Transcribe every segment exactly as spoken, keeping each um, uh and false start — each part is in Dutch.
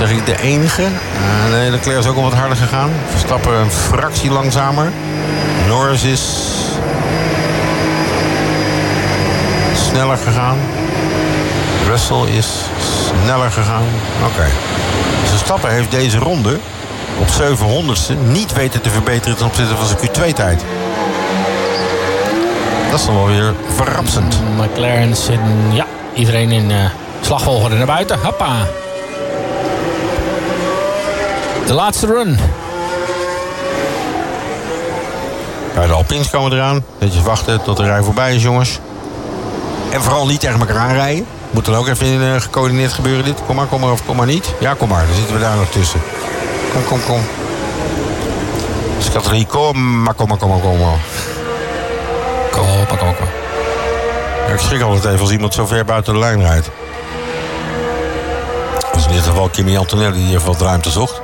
Zeg ik de enige? Uh, nee, Leclerc is ook al wat harder gegaan. Verstappen een fractie langzamer. Norris is sneller gegaan. Russell is sneller gegaan. Oké. Okay. Dus Verstappen heeft deze ronde op zevenhonderdste niet weten te verbeteren ten opzichte van zijn Q twee tijd. Dat is dan wel weer verrassend. McLaren zit, ja, iedereen in uh, slagvolgorde naar buiten. Hoppa. De laatste run. Ja, de Alpines komen eraan. Netjes wachten tot de rij voorbij is, jongens. En vooral niet tegen elkaar aanrijden. Moet dan ook even in, uh, gecoördineerd gebeuren dit. Kom maar, kom maar of kom maar niet. Ja, kom maar. Dan zitten we daar nog tussen. Kom, kom, kom. Scatterie, kom maar, kom maar, kom maar, kom maar. Kom maar, kom maar. Ja, ik schrik altijd even als iemand zo ver buiten de lijn rijdt. Dat is in dit geval Kimi Antonelli die even wat ruimte zocht.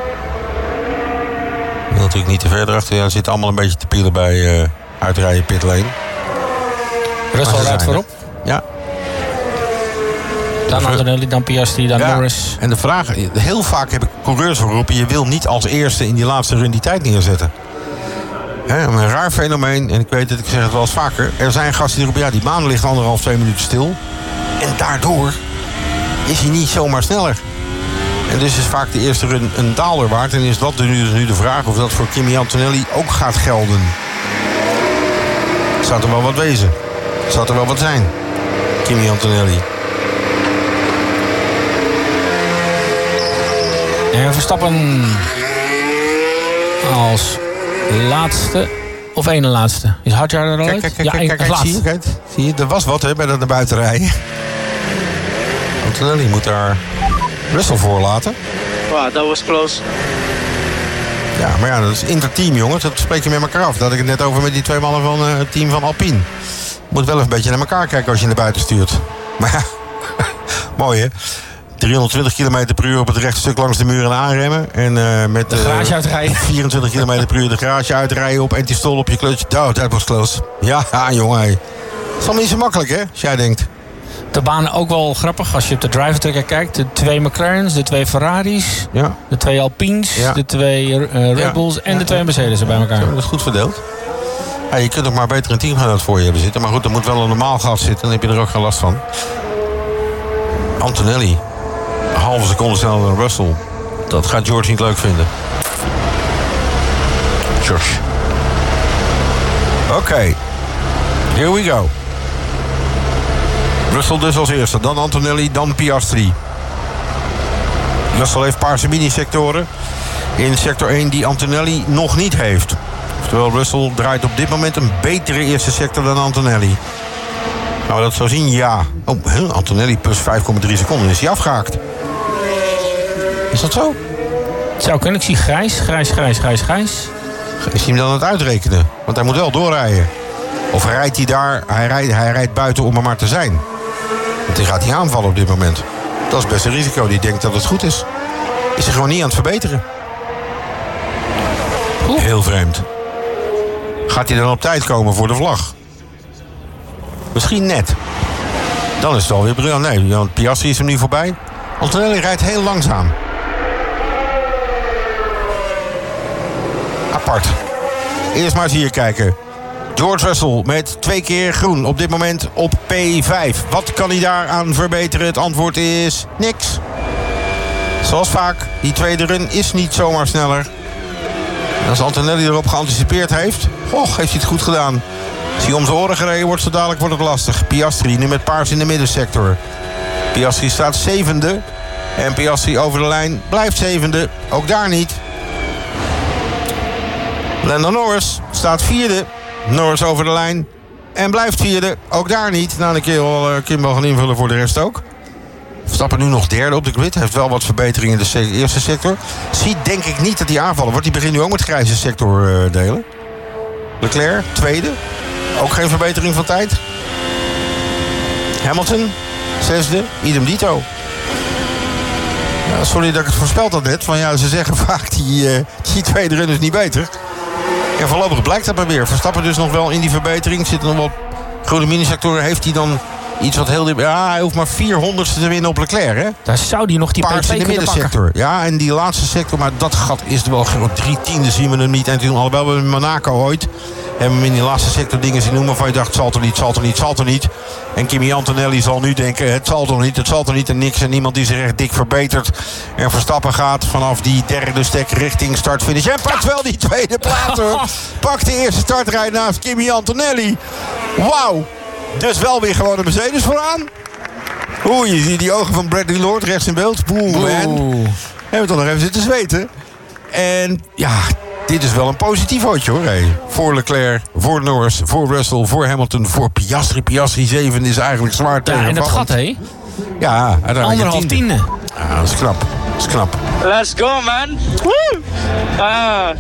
Ik wil natuurlijk niet te ver erachter. Ja, zit allemaal een beetje te pielen bij uh, uitrijden pitlane. Russell rijdt voorop. Ja. Dan Antonelli, dan Piastri, dan ja. Norris. En de vraag, heel vaak heb ik coureurs geroepen, je wil niet als eerste in die laatste run die tijd neerzetten. He, een raar fenomeen, en ik weet het, ik zeg het wel eens vaker. Er zijn gasten die roepen, ja, die baan ligt anderhalf, twee minuten stil. En daardoor is hij niet zomaar sneller. En dus is vaak de eerste run een daalder waard. En is dat nu, nu de vraag of dat voor Kimi Antonelli ook gaat gelden. Zou er wel wat wezen. Zou er wel wat zijn. Kimi Antonelli. En Verstappen als laatste of ene laatste. Is Hadjar er al uit? Kijk, kijk, ja, kijk, kijk, kijk zie, je, kijk, zie je, er was wat hè, bij dat naar buiten rijden. Antonelli moet daar Russell voor laten. Wow, dat was close. Ja, maar ja, dat is interteam, jongens. Dat spreek je met elkaar af. Dat had ik het net over met die twee mannen van uh, het team van Alpine. Moet wel even een beetje naar elkaar kijken als je naar buiten stuurt. Maar ja, mooi hè. driehonderdtwintig kilometer per uur op het rechtstuk langs de muur en aanremmen. En uh, met de garage uitrijden. Uh, vierentwintig kilometer per uur de garage uitrijden op anti-stol op je clutch. Oh, dat was close. Ja, ja jongen. Het is allemaal niet zo makkelijk hè, als jij denkt. De baan ook wel grappig als je op de driver tracker kijkt. De twee McLaren's, de twee Ferraris, ja. de twee Alpines, ja. de twee uh, Red Bulls ja. en de twee Mercedes er bij elkaar. Ja, dat is goed verdeeld. Ja, je kunt ook maar beter een teamgenoot voor je hebben zitten. Maar goed, er moet wel een normaal gas zitten. Dan heb je er ook geen last van. Antonelli. Een halve seconde sneller dan Russell. Dat gaat George niet leuk vinden. George. Oké. Okay. Here we go. Russell dus als eerste. Dan Antonelli, dan Piastri. Russell heeft paarse mini-sectoren. In sector één die Antonelli nog niet heeft. Terwijl Russell draait op dit moment een betere eerste sector dan Antonelli. Gaan we dat zo zien? Ja. Oh, Antonelli plus vijf komma drie seconden. Is hij afgehaakt? Is dat zo? Het zou kunnen. Ik zie grijs, grijs, grijs, grijs, grijs. Is hij hem dan aan het uitrekenen? Want hij moet wel doorrijden. Of rijdt hij daar, hij rijdt, hij rijdt buiten om er maar te zijn. Want hij gaat niet aanvallen op dit moment. Dat is best een risico. Die denkt dat het goed is. Is hij gewoon niet aan het verbeteren. Oeh. Heel vreemd. Gaat hij dan op tijd komen voor de vlag? Misschien net. Dan is het alweer briljant. Nee, want Piastri is hem nu voorbij. Antonelli rijdt heel langzaam. Apart. Eerst maar eens hier kijken. George Russell met twee keer groen. Op dit moment op P vijf. Wat kan hij daaraan verbeteren? Het antwoord is niks. Zoals vaak, die tweede run is niet zomaar sneller. En als Antonelli erop geanticipeerd heeft... Och, heeft hij het goed gedaan. Als hij om zijn oren gereden wordt, zo dadelijk wordt het lastig. Piastri nu met paars in de middensector. Piastri staat zevende. En Piastri over de lijn blijft zevende. Ook daar niet. Lando Norris staat vierde. Norris over de lijn. En blijft vierde. Ook daar niet. Nou, een keer wel, uh, Kim wel gaan invullen voor de rest ook. Verstappen nu nog derde op de grid. Heeft wel wat verbetering in de se- eerste sector. Ziet denk ik niet dat hij aanvallen wordt. Die begint nu ook met grijze sector uh, delen. Leclerc, tweede. Ook geen verbetering van tijd. Hamilton, zesde. Idem dito. Ja, sorry dat ik het voorspeld had net. Van ja, ze zeggen vaak die, uh, die tweede run is niet beter. En voorlopig blijkt dat maar weer. Verstappen dus nog wel in die verbetering. Zitten nog wel groene minisectoren. Heeft hij dan Iets wat heel... Ja, hij hoeft maar vierhonderdste te winnen op Leclerc, hè? Daar zou die nog die P Paars twee in de kunnen pakken. middensector. Ja, en die laatste sector, maar dat gat is er wel gewoon drie tiende zien we hem niet. En toen alhoewel we in Monaco ooit hebben we hem in die laatste sector dingen zien noemen van je dacht, het zal er niet, het zal er niet, het zal er niet. En Kimi Antonelli zal nu denken, het zal er niet, het zal er niet en niks. En niemand die zich echt dik verbetert. En Verstappen gaat vanaf die derde stek richting start-finish. En pakt wel die tweede plaats, hoor. Pakt de eerste startrij naast Kimi Antonelli. Wauw. Dus wel weer gewoon een Mercedes vooraan. Oeh, je ziet die ogen van Bradley Lord rechts in beeld. Boe, man. Hebben we toch nog even zitten zweten. En ja, dit is wel een positief hootje, hoor. Hey. Voor Leclerc, voor Norris, voor Russell, voor Hamilton, voor Piastri. Piastri zeven is eigenlijk zwaar tegen. Ja, en dat gat, hé? Ja, uiteindelijk Anderhalf tiende. Ja, dat is knap. Dat is knap. Let's go, man. Woo! Ah,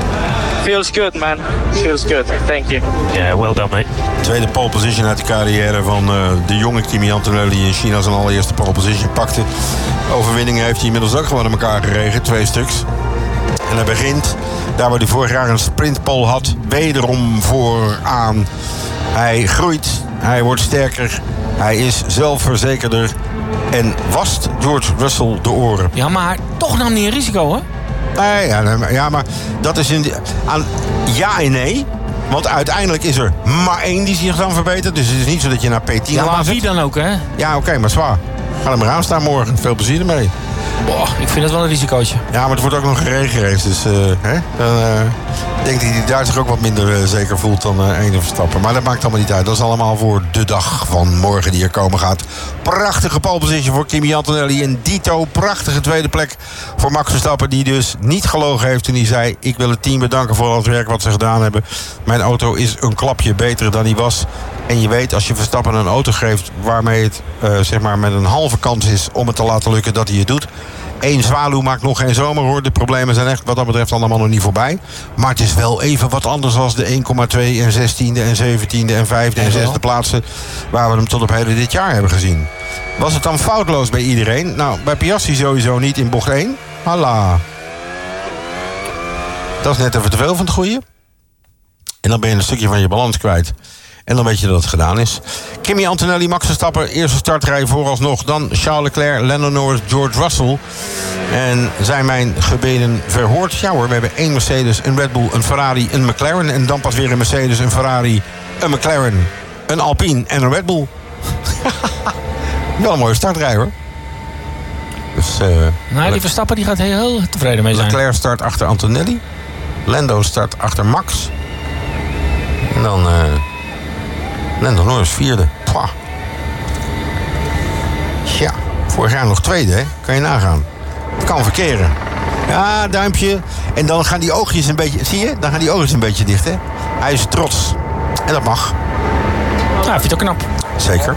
feels good, man. Feels good. Thank you. Yeah, well done, mate. Tweede pole position uit de carrière van uh, de jonge Kimi Antonelli die in China zijn allereerste pole position pakte. Overwinningen heeft hij inmiddels ook gewoon in elkaar geregen, twee stuks. En hij begint, daar waar hij vorig jaar een sprintpole had, wederom vooraan. Hij groeit, hij wordt sterker, hij is zelfverzekerder en wast George Russell de oren. Ja, maar toch nam hij een risico, hè? Nee, ja, nee, ja, maar dat is in die, aan, ja en nee. Want uiteindelijk is er maar één die zich dan verbetert. Dus het is niet zo dat je naar P tien Ja, maar zet. wie dan ook, hè? Ja, oké, okay, maar zwaar. Ga er maar aan staan morgen. Veel plezier ermee. Boah, ik vind het wel een risicootje. Ja, maar het wordt ook nog geregenrace. Dus uh, hè? dan uh, denk ik dat hij daar zich ook wat minder uh, zeker voelt dan uh, ene Verstappen. Maar dat maakt allemaal niet uit. Dat is allemaal voor de dag van morgen die er komen gaat. Prachtige pole position voor Kimi Antonelli. En dito, prachtige tweede plek voor Max Verstappen. Die dus niet gelogen heeft toen hij zei, ik wil het team bedanken voor al het werk wat ze gedaan hebben. Mijn auto is een klapje beter dan hij was. En je weet, als je Verstappen een auto geeft waarmee het uh, zeg maar met een halve kans is om het te laten lukken, dat hij het doet. Eén zwaluw maakt nog geen zomer, hoor. De problemen zijn echt wat dat betreft allemaal nog niet voorbij. Maar het is wel even wat anders dan de één komma twee en zestiende en zeventiende en vijfde en zesde plaatsen waar we hem tot op heden dit jaar hebben gezien. Was het dan foutloos bij iedereen? Nou, bij Piastri sowieso niet in bocht één. Halla. Dat is net even te veel van het goede. En dan ben je een stukje van je balans kwijt. En dan weet je dat het gedaan is. Kimi Antonelli, Max Verstappen, eerste startrij vooralsnog. Dan Charles Leclerc, Lando Norris, George Russell. En zijn mijn gebeden verhoord? Ja hoor, we hebben één Mercedes, een Red Bull, een Ferrari, een McLaren. En dan pas weer een Mercedes, een Ferrari, een McLaren, een Alpine en een Red Bull. Wel een mooie startrij, hoor. Dus, uh, nou, die Verstappen die gaat heel, heel tevreden mee zijn. Leclerc start achter Antonelli. Lando start achter Max. En dan... Uh, Lando Norris vierde. Pwah. Ja, vorig jaar nog tweede, hè? Kan je nagaan. Het kan verkeren. Ja, duimpje. En dan gaan die oogjes een beetje... Zie je? Dan gaan die oogjes een beetje dicht, hè? Hij is trots. En dat mag. Ja, ik vind het ook knap. Zeker.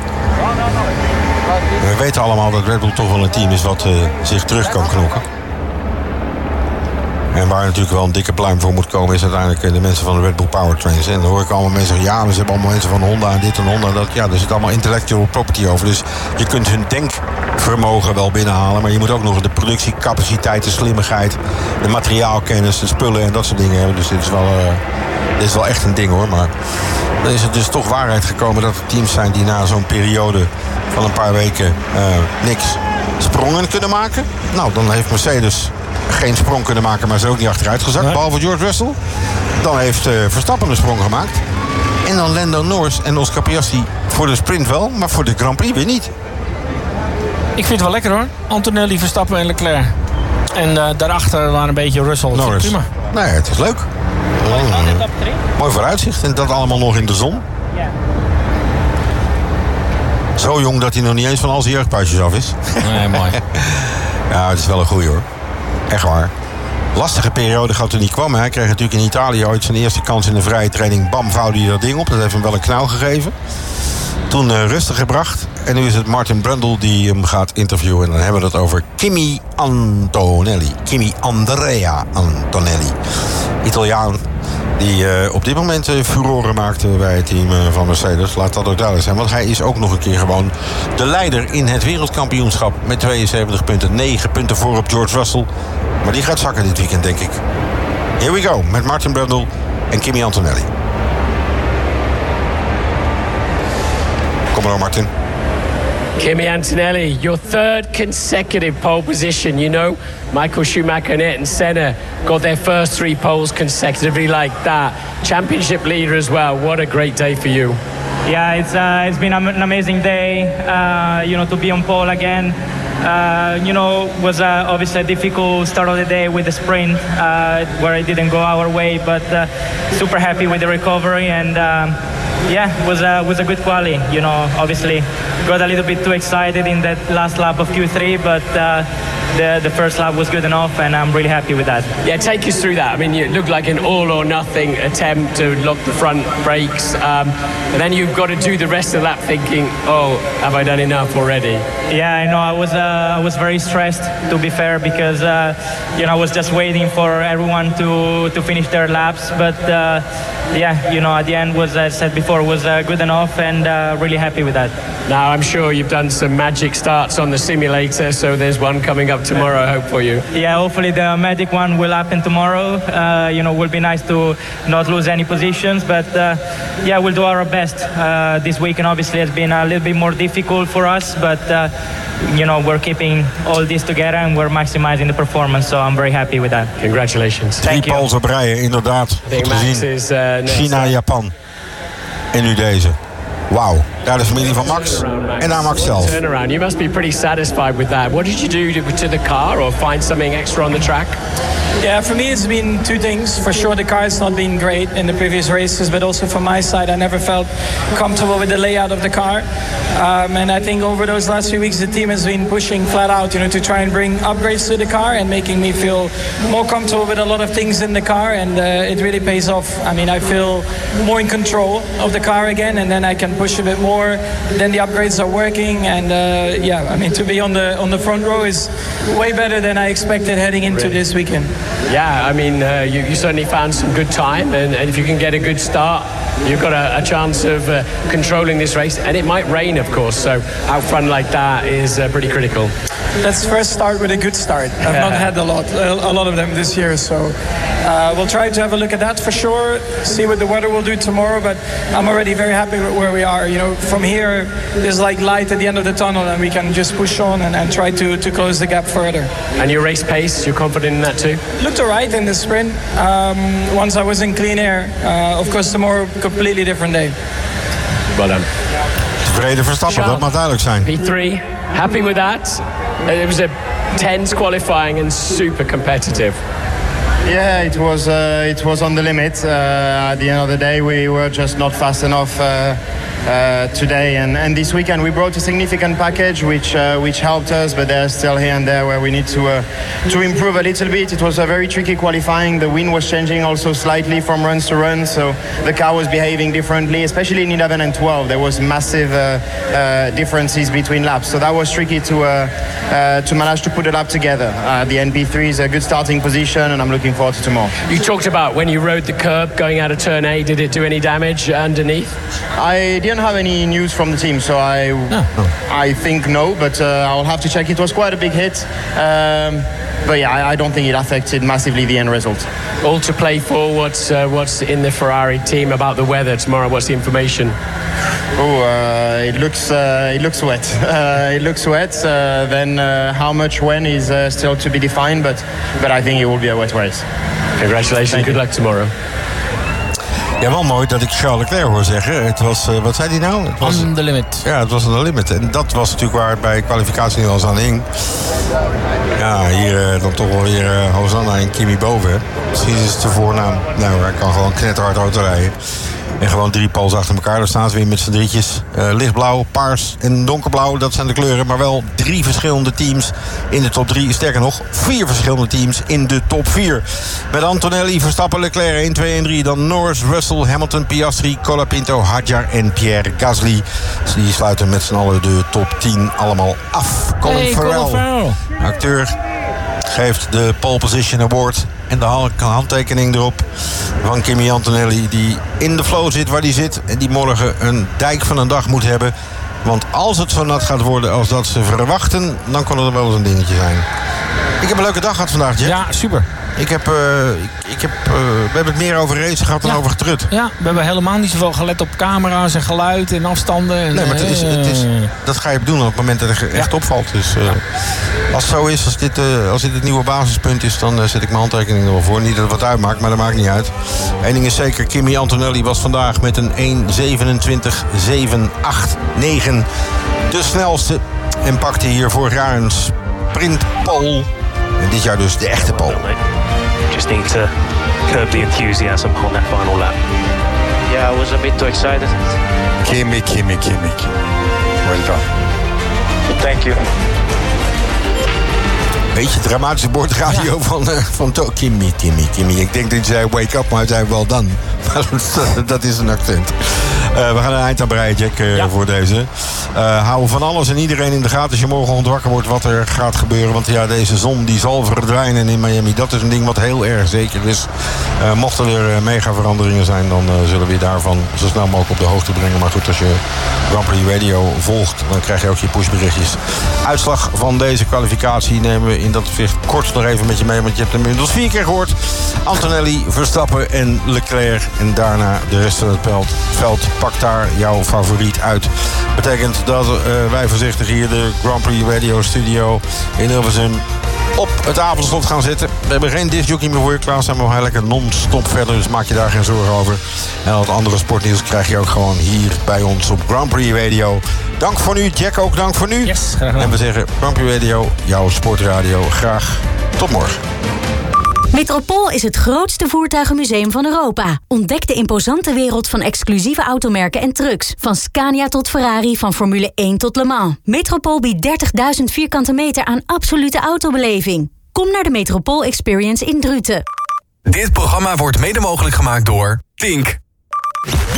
We weten allemaal dat Red Bull toch wel een team is wat uh, zich terug kan knokken. En waar natuurlijk wel een dikke pluim voor moet komen, is uiteindelijk de mensen van de Red Bull Powertrains. En dan hoor ik allemaal mensen zeggen, ja, we hebben allemaal mensen van Honda en dit en Honda. Dat, ja, er zit allemaal intellectual property over. Dus je kunt hun denkvermogen wel binnenhalen. Maar je moet ook nog de productiecapaciteit, de slimmigheid, de materiaalkennis, de spullen en dat soort dingen hebben. Dus dit is wel, uh, dit is wel echt een ding, hoor. Maar dan is het dus toch waarheid gekomen dat er teams zijn die na zo'n periode van een paar weken uh, niks sprongen kunnen maken. Nou, dan heeft Mercedes geen sprong kunnen maken, maar ze ook niet achteruit gezakt. Nee. Behalve George Russell. Dan heeft uh, Verstappen een sprong gemaakt. En dan Lando Norris en Oscar Piastri voor de sprint wel, maar voor de Grand Prix weer niet. Ik vind het wel lekker, hoor. Antonelli, Verstappen en Leclerc. En uh, daarachter waren een beetje Russell. Norris. Prima. Nee, het is leuk. Mm. Mooi vooruitzicht. En dat allemaal nog in de zon. Ja. Zo jong dat hij nog niet eens van al zijn jeugdpuisjes af is. Nee, mooi. Ja, het is wel een goeie, hoor. Echt waar. Lastige periode gehad toen hij kwam. Hij kreeg natuurlijk in Italië ooit zijn eerste kans in de vrije training. Bam, vouwde hij dat ding op. Dat heeft hem wel een knauw gegeven. Toen uh, rustig gebracht. En nu is het Martin Brundle die hem gaat interviewen. En dan hebben we het over Kimi Antonelli. Kimi Andrea Antonelli. Italiaan. Die uh, op dit moment uh, furoren maakte bij het team uh, van Mercedes. Laat dat ook duidelijk zijn. Want hij is ook nog een keer gewoon de leider in het wereldkampioenschap. Met tweeënzeventig punten. negen punten voor op George Russell. Maar die gaat zakken dit weekend, denk ik. Here we go. Met Martin Brundle en Kimi Antonelli. Kom maar door, Martin. Kimi Antonelli, your third consecutive pole position. You know, Michael Schumacher and Ayrton Senna got their first three poles consecutively like that. Championship leader as well. What a great day for you. Yeah, it's uh, it's been an amazing day. Uh, you know, to be on pole again. Uh, you know, was uh, obviously a difficult start of the day with the sprint, uh, where it didn't go our way, but uh, super happy with the recovery, and um, yeah, was uh, was a good quali. You know, obviously got a little bit too excited in that last lap of Q three, but uh, the the first lap was good enough, and I'm really happy with that. Yeah, take us through that. I mean, it looked like an all or nothing attempt to lock the front brakes, um, and then you've got to do the rest of the lap thinking, oh, have I done enough already? Yeah, I know. I was uh, I was very stressed, to be fair, because uh, you know I was just waiting for everyone to to finish their laps. But uh, yeah, you know, at the end, was as I said before, was uh, good enough, and uh, really happy with that. Now, I'm sure you've done some magic starts on the simulator, so there's one coming up tomorrow, I hope, for you. Yeah, hopefully the magic one will happen tomorrow. Uh, you know, it will be nice to not lose any positions, but uh, yeah, we'll do our best. Uh, this weekend obviously has been a little bit more difficult for us, but uh, you know, we're keeping all this together and we're maximizing the performance, so I'm very happy with that. Congratulations. Drie poles op rijen, inderdaad. Goed gezien. China, Japan. En nu deze. Wauw, daar de familie van Max en daar Max zelf. Turnaround. You must be pretty satisfied with that. What did you do to, to the car, or find something extra on the track? Yeah, for me it's been two things. For sure the car's not been great in the previous races, but also from my side I never felt comfortable with the layout of the car. Um, and I think over those last few weeks the team has been pushing flat out, you know, to try and bring upgrades to the car and making me feel more comfortable with a lot of things in the car, and uh, it really pays off. I mean, I feel more in control of the car again, and then I can push a bit more. Then the upgrades are working, and uh, yeah, I mean, to be on the on the front row is way better than I expected heading into really? this weekend. Yeah, I mean, uh, you, you certainly found some good time, and, and if you can get a good start, you've got a, a chance of uh, controlling this race. And it might rain, of course, so out front like that is uh, pretty critical. Let's first start with a good start. I've not had a lot, a lot of them this year, so uh, we'll try to have a look at that for sure. See what the weather will do tomorrow, but I'm already very happy with where we are. You know, from here, there's like light at the end of the tunnel, and we can just push on and, and try to, to close the gap further. And your race pace, you're confident in that too? Looked alright in the sprint. Um, once I was in clean air, uh, of course, tomorrow, completely different day. Well done. Tevreden Verstappen, dat mag duidelijk zijn. P three, happy with that? It was a tense qualifying and super competitive. Yeah, it was uh, it was on the limit. Uh, at the end of the day, we were just not fast enough uh, uh, today, and, and this weekend we brought a significant package, which uh, which helped us. But there's still here and there where we need to uh, to improve a little bit. It was a very tricky qualifying. The wind was changing also slightly from runs to run, so the car was behaving differently, especially in eleven and twelve. There was massive uh, uh, differences between laps, so that was tricky to uh, uh, to manage to put a lap together. Uh, the N P three is a good starting position, and I'm looking forward to tomorrow. You talked about when you rode the curb going out of turn A, did it do any damage underneath? I didn't have any news from the team, so I no, no. I think no, but uh, I'll have to check. It was quite a big hit, um, but yeah, I, I don't think it affected massively the end result. All to play for. What's uh, what's in the Ferrari team about the weather tomorrow? What's the information? Oh, uh, it looks uh, it looks wet. Uh, it looks wet. Uh, then uh, how much when is uh, still to be defined, but but I think it will be a wet race. Congratulations. Thank Good you. luck tomorrow. Ja, wel mooi dat ik Charles Leclerc hoor zeggen. Het was, uh, wat zei hij nou? Het was on the limit. Ja, het was on the limit. En dat was natuurlijk waar het bij kwalificatie nu al eens aan hing. Ja, hier uh, dan toch wel weer uh, Hosanna en Kimi boven. Misschien is het de voornaam. Nou, hij kan gewoon knetterhard auto rijden. En gewoon drie poles achter elkaar. Daar staan ze weer met z'n drietjes. Uh, lichtblauw, paars en donkerblauw. Dat zijn de kleuren. Maar wel drie verschillende teams in de top drie. Sterker nog, vier verschillende teams in de top vier. Met Antonelli, Verstappen, Leclerc één, twee en drie. Dan Norris, Russell, Hamilton, Piastri, Colapinto, Hadjar en Pierre Gasly. Dus die sluiten met z'n allen de top tien allemaal af. Colin hey, Farrell, Colin Farrell, acteur, geeft de Pole Position Award en de handtekening erop van Kimi Antonelli, die in de flow zit waar die zit en die morgen een dijk van een dag moet hebben. Want als het zo nat gaat worden als dat ze verwachten, dan kan het wel eens een dingetje zijn. Ik heb een leuke dag gehad vandaag, Jack. Ja, super. Ik heb, uh, ik, ik heb, uh, we hebben het meer over race gehad dan Ja. over getrut. Ja, we hebben helemaal niet zoveel gelet op camera's en geluid en afstanden. En, Nee, maar het is, het is, dat ga je doen op het moment dat het echt Ja. opvalt. Dus uh, als het zo is, als dit, uh, als dit het nieuwe basispunt is, dan uh, zet ik mijn handtekening er wel voor. Niet dat het wat uitmaakt, maar dat maakt niet uit. Eén ding is zeker, Kimi Antonelli was vandaag met een één zevenentwintig zeven acht negen de snelste. En pakte hier vorig jaar een sprintpole. En dit jaar dus de echte pole. Just need to curb the enthusiasm on that final lap. Yeah, I was a bit too excited. Kimi, Kimi, Kimi. Well done. Thank you. Beetje dramatische bordradio ja. van, uh, van to- Kimi, Kimi, Kimi. Ik denk dat hij zei wake up, maar hij zei wel dan. Dat is een accent. Uh, we gaan een eind aan breien, Jack, uh, ja. voor deze. Uh, houden van alles en iedereen in de gaten als je morgen ontwakker wordt wat er gaat gebeuren. Want ja, deze zon die zal verdwijnen in Miami. Dat is een ding wat heel erg zeker is. Uh, mochten er uh, mega veranderingen zijn, dan uh, zullen we je daarvan zo snel mogelijk op de hoogte brengen. Maar goed, als je Grand Prix Radio volgt, dan krijg je ook je pushberichtjes. Uitslag van deze kwalificatie nemen we in dat opzicht kort nog even met je mee. Want je hebt hem inmiddels vier keer gehoord. Antonelli, Verstappen en Leclerc. En daarna de rest van het veld. veld pak daar jouw favoriet uit. Betekent dat uh, wij voorzichtig hier de Grand Prix Radio Studio in Hilversum op het avondslot gaan zitten. We hebben geen discjockey meer voor je klaarstaan, maar we gaan lekker non-stop verder. Dus maak je daar geen zorgen over. En al het andere sportnieuws krijg je ook gewoon hier bij ons op Grand Prix Radio. Dank voor nu, Jack, ook dank voor nu. Yes, graag gedaan. En we zeggen Grand Prix Radio, jouw sportradio. Graag tot morgen. Metropool is het grootste voertuigenmuseum van Europa. Ontdek de imposante wereld van exclusieve automerken en trucks. Van Scania tot Ferrari, van Formule één tot Le Mans. Metropool biedt dertigduizend vierkante meter aan absolute autobeleving. Kom naar de Metropool Experience in Druten. Dit programma wordt mede mogelijk gemaakt door Tink.